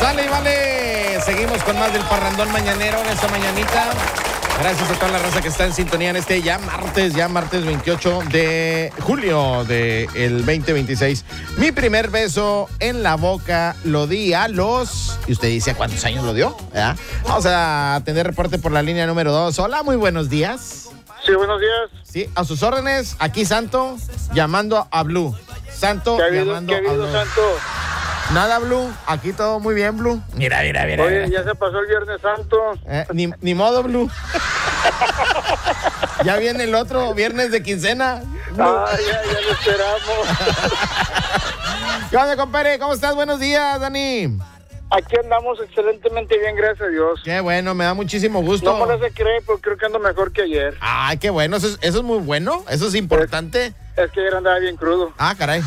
Sale y vale. Seguimos con más del parrandón mañanero en esta mañanita. Gracias a toda la raza que está en sintonía en este ya martes 28 de julio del 2026. Mi primer beso en la boca lo di a los... Y usted dice, ¿a cuántos años lo dio? ¿Verdad? Vamos a tener reporte por la línea número 2. Hola, muy buenos días. Sí, buenos días. Sí, a sus órdenes, aquí Santo, llamando a Blue. Santo, llamando a Blue. Santo? Nada, Blue, aquí todo muy bien, Blue. Mira. Oye, ya se pasó el Viernes Santo. Ni modo, Blue. Ya viene el otro viernes de quincena. Ya lo esperamos. ¿Qué onda, compadre? ¿Cómo estás? Buenos días, Dani. Aquí andamos excelentemente bien, gracias a Dios. Qué bueno, me da muchísimo gusto. No me lo sé creer, pero creo que ando mejor que ayer. Ay, qué bueno, eso es muy bueno, eso es importante. Es que ayer andaba bien crudo. Ah, caray.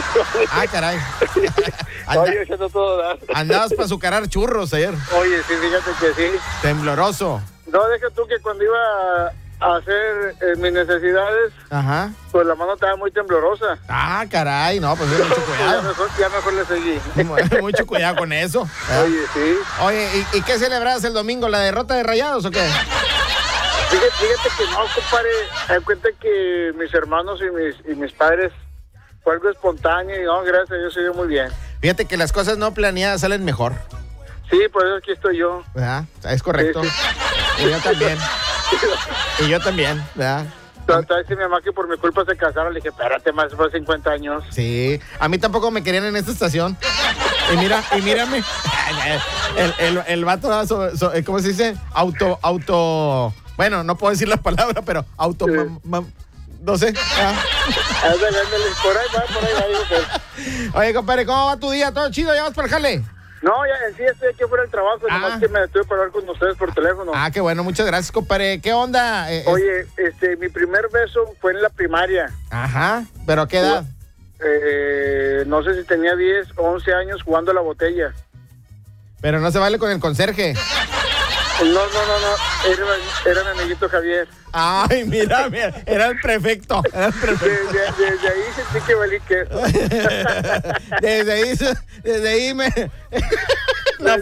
Oye, ya no todo dar. Andabas para azucarar churros ayer. Oye, sí, fíjate que sí. Tembloroso. No, deja tú que cuando iba a hacer mis necesidades, Ajá. pues la mano estaba muy temblorosa. Ah, caray, no, pues mucho cuidado. ya mejor le seguí. Mucho cuidado con eso. Oye, sí. Oye, ¿y qué celebrabas el domingo? ¿La derrota de Rayados o qué? Fíjate que no, compadre. Me cuenta que mis hermanos y mis padres fue algo espontáneo y no, gracias a Dios se dio muy bien. Fíjate que las cosas no planeadas salen mejor. Sí, por eso aquí estoy yo. ¿Verdad? Es correcto. Sí. Y yo también. ¿Verdad? Entonces mi mamá que por mi culpa se casaron, le dije, espérate, más fue 50 años. Sí, a mí tampoco me querían en esta estación. Y mírame. El vato, ¿cómo se dice? Auto. Bueno, no puedo decir la palabra, pero auto. Sí. No sé. Ándale, por ahí va. Digo que... Oye, compadre, ¿cómo va tu día? ¿Todo chido? ¿Ya vas para el jale? No, ya en sí estoy aquí fuera del trabajo, nomás que me estuve para hablar con ustedes por teléfono. Ah, qué bueno, muchas gracias, compadre. ¿Qué onda? Oye, mi primer beso fue en la primaria. Ajá, ¿pero a qué edad? No sé si tenía 10 o 11 años jugando a la botella. Pero no se vale con el conserje. No. Era mi amiguito Javier. Ay, mira, era el prefecto. Desde ahí sentí que valí queso. Desde ahí me... No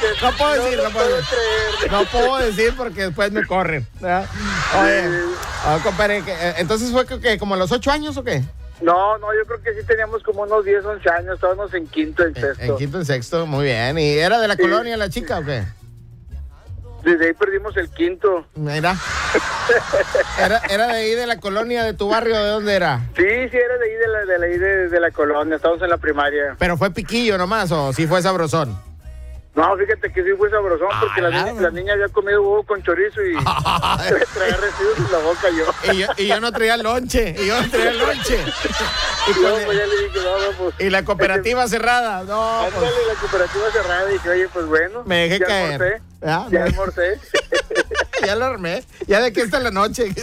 puedo decir porque después me corren. ¿Verdad? Oye, compadre, entonces fue que como a los 8 años o qué? No, yo creo que sí teníamos como unos 10, 11 años, estábamos en quinto y sexto. En quinto y sexto, muy bien. ¿Y era de la colonia la chica o qué? Desde ahí perdimos el quinto. Mira. ¿Era de ahí de la colonia de tu barrio? ¿De dónde era? Sí, era de ahí de la colonia, estábamos en la primaria. ¿Pero fue piquillo nomás o sí fue sabrosón? No, fíjate que sí fue sabrosón porque la niña había comido huevo con chorizo y traía residuos en la boca yo. Y yo no traía lonche. Y luego pues ya le dije, no, pues... Y la cooperativa cerrada. No, ándale, pues, la cooperativa cerrada. Y dije, oye, pues bueno. me dejé caer. Ya almorcé. Ya lo armé. Ya de aquí hasta la noche.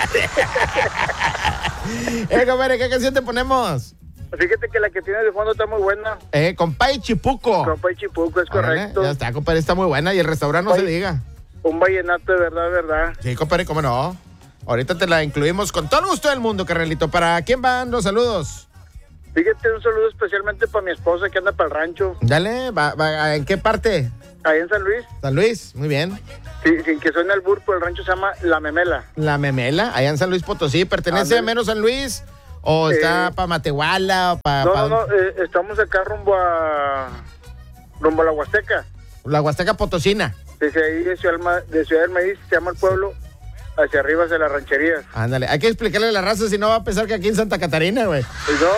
Compadre, ¿qué canción te ponemos? Fíjate que la que tiene de fondo está muy buena. Compay Chipuco. Compay Chipuco, es correcto. Ya está, compadre, está muy buena. Y el restaurante no se diga. Un vallenato de verdad. Sí, compadre, cómo no. Ahorita te la incluimos con todo el gusto del mundo, carnalito. ¿Para quién van los saludos? Fíjate, un saludo especialmente para mi esposa que anda para el rancho. Dale, ¿en qué parte? Ahí en San Luis. San Luis, muy bien. Sí, sin que suene el burpo, el rancho se llama La Memela. La Memela, allá en San Luis Potosí. ¿Pertenece a menos San Luis? ¿O está para Matehuala? O No, estamos acá rumbo a la Huasteca. La Huasteca Potosina. Desde ahí de Ciudad del Maíz, se llama el pueblo, hacia arriba, hacia las rancherías. Ándale, hay que explicarle a la raza si no va a pensar que aquí en Santa Catarina, güey.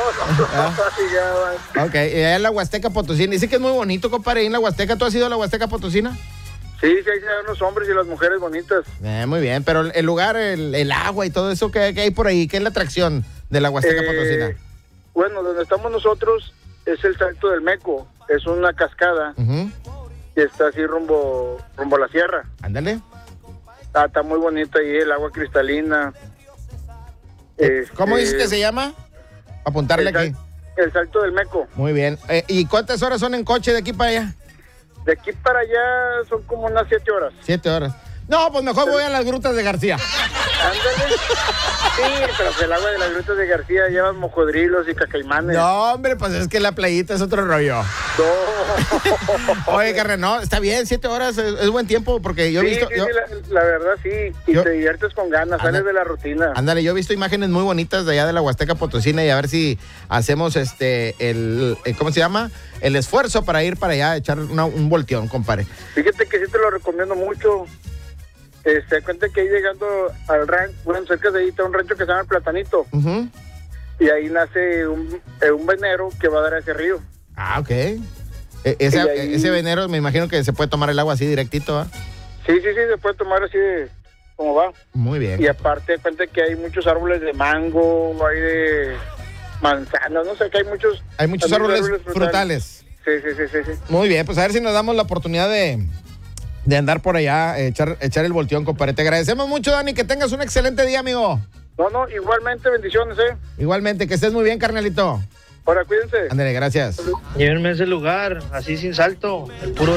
No. Ok, y allá en la Huasteca Potosina. Dice que es muy bonito, compadre, ahí en la Huasteca. ¿Tú has ido a la Huasteca Potosina? Sí, ahí se ven los hombres y las mujeres bonitas. Muy bien, pero el lugar, el agua y todo eso, ¿qué hay por ahí? ¿Qué es la atracción de la Huasteca Potosina? Bueno, donde estamos nosotros es el Salto del Meco. Es una cascada que está así rumbo a la sierra. Ándale. Está muy bonita ahí, el agua cristalina. ¿Cómo dices que se llama? Apuntarle aquí. El Salto del Meco. Muy bien. ¿Y cuántas horas son en coche de aquí para allá? De aquí para allá son como unas 7 horas. 7 horas. No, pues mejor voy a las grutas de García. Ándale. Sí, pero el agua de las grutas de García lleva mocodrilos y cacaimanes. No, hombre, pues es que la playita es otro rollo. No. Oye, carnal, no, está bien, 7 horas es buen tiempo porque yo he visto... Sí, la verdad sí, y te diviertes con ganas, sales de la rutina. Ándale, yo he visto imágenes muy bonitas de allá de la Huasteca Potosina y a ver si hacemos ¿cómo se llama? El esfuerzo para ir para allá a echar un volteón, compadre. Fíjate que sí te lo recomiendo mucho. Cuenta que ahí llegando al rancho, bueno, cerca de ahí está un rancho que se llama El Platanito. Uh-huh. Y ahí nace un venero que va a dar a ese río. Ah, ok. Ese venero me imagino que se puede tomar el agua así directito, ¿ah? Sí, se puede tomar así de como va. Muy bien. Y aparte, cuenta que hay muchos árboles de mango, hay de manzanas, no sé, que hay muchos... Hay muchos árboles frutales. Sí. Muy bien, pues a ver si nos damos la oportunidad de andar por allá, echar el volteón, compadre. Te agradecemos mucho, Dani, que tengas un excelente día, amigo. No, igualmente, bendiciones, Igualmente, que estés muy bien, carnalito. Ahora, cuídense. Ándale, gracias. Llévenme a ese lugar, así sin salto, el puro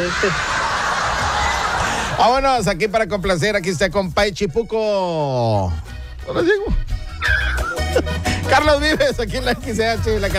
Vámonos, aquí para complacer, aquí está compadre Chipuco. ¿Dónde llego? Carlos Vives, aquí en la XH, la